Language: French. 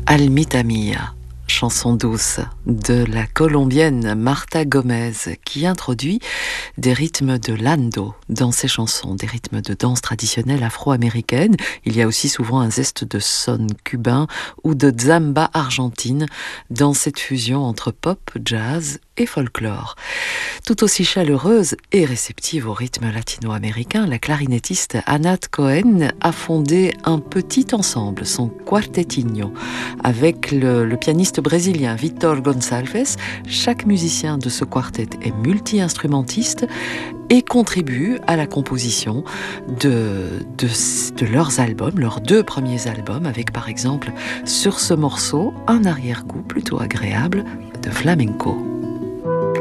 Almita Mia, chanson douce de la colombienne Marta Gomez qui introduit des rythmes de lando dans ses chansons, des rythmes de danse traditionnelle afro-américaine. Il y a aussi souvent un zeste de son cubain ou de zamba argentine dans cette fusion entre pop, jazz et folklore. Tout aussi chaleureuse et réceptive au rythme latino-américain, la clarinettiste Anat Cohen a fondé un petit ensemble, son Quartetinho, avec le pianiste brésilien Vitor Gonçalves. Chaque musicien de ce quartet est multi-instrumentiste et contribue à la composition de leurs albums, leurs 2 premiers albums, avec par exemple sur ce morceau un arrière-goût plutôt agréable de flamenco.